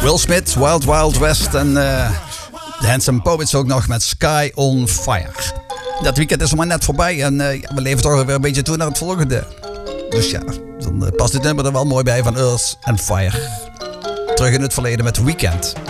Will Smith, Wild Wild West en The Handsome Poets ook nog met Sky on Fire. Dat weekend is er maar net voorbij en we leven toch weer een beetje toe naar het volgende. Dus ja, dan past dit nummer er wel mooi bij van Earth and Fire. Terug in het verleden met Weekend.